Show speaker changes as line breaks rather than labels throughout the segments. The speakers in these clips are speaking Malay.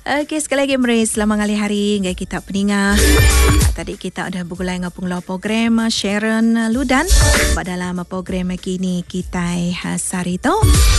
Okey, sekali lagi selamat hari ngai kita pendengar. Tadi kita ada bergulai ngapung lo program Sharon Ludan pada dalam program kini kita Sarito.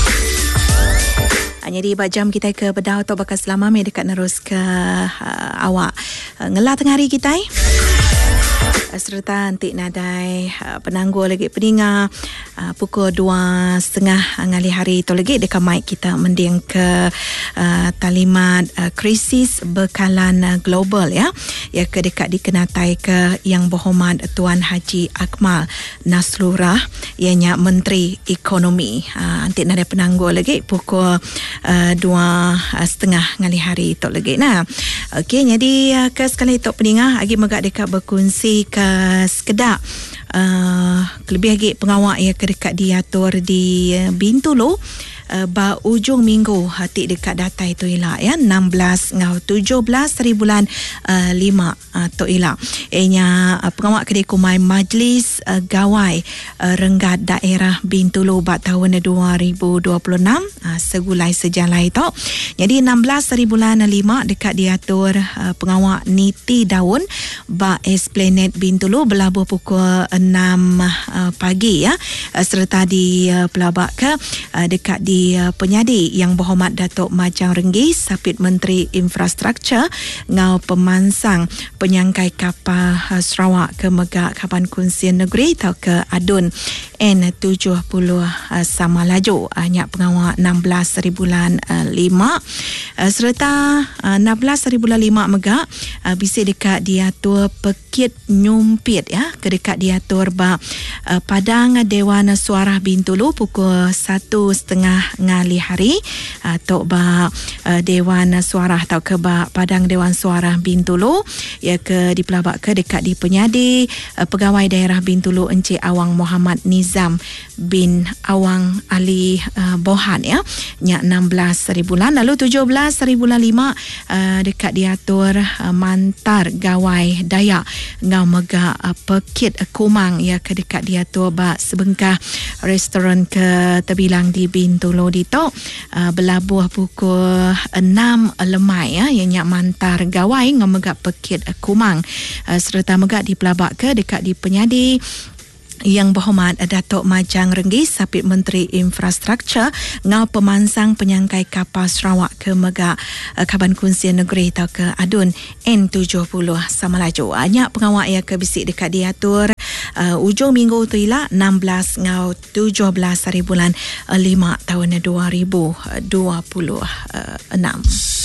Hanya di jam kita ke bedah atau bakal selama dekat nerus ke awak ngelah tengah hari kita serta nanti nadai penangguh lagi pendengar pukul 2.30 ngali hari itu lagi dekat mic kita mending ke talimat krisis bekalan global ya ke dekat dikenatai ke Yang Berhormat Tuan Haji Akmal Nasrullah ianya Menteri Ekonomi. Nanti nadai penangguh lagi pukul 2.30 ngali hari itu lagi. Nah, okey, jadi ke sekali itu pendengar agi megak dekat berkongsi ke sekedar lebih lagi pengawak ya ke dekat diatur di Bintulu ba ujung minggu hati dekat data itu ialah ya 16 ngau 17 bulan 5 tu ialah ianya pengawak kedai kumai Majlis Gawai Renggat Daerah Bintulu ba tahun 2026 segulai sejalai tu. Jadi 16 bulan 5 dekat diatur pengawak Niti Daun ba Esplanade Bintulu berlabuh pukul 6 pagi ya serta di pelabak ke dekat di penyadi Yang Berhormat Datuk Majang Renggis Sapit Menteri Infrastruktur ngau pemansang penyangkai kapal Sarawak ke Megak Kapan Kunsian Negeri atau ke Adun N70 sama laju hanya pengawak 16 bulan 5 serta 16 bulan 5 Megak bisa dekat diatur Pekit Nyumpit ya ke dekat diatur ba Padang Dewan Suara Bintulu pukul 1.30 ngali hari atau ba Dewan Suara atau ke ba Padang Dewan Suara Bintulu ya ke di pelabak ke dekat di penyadi Pegawai Daerah Bintulu Encik Awang Muhammad Nizam bin Awang Ali Bohan ya nya 16 bulan lalu 17 bulan 5 dekat diatur Mantar Gawai Dayak ngau megak Pekit Kumang ya ke dekat diatur ba sebengkah restoran ke terbilang di Bintulu dito berlabuh pukul 6 lemai ya ianya Mantar Gawai ngau megak Pekit Kumang serta megak di pelabak ke dekat di penyadi Yang Berhormat Datuk Majang Renggis Sapit Menteri Infrastruktur ngau pemansang penyangkai kapal Sarawak ke Megak Kaban Kunsian Negeri atau ke Adun N70 sama laju. Banyak pengawak yang ke bisik dekat diatur ujung minggu tu ialah 16 ngau 17 bulan 5 tahun 2026.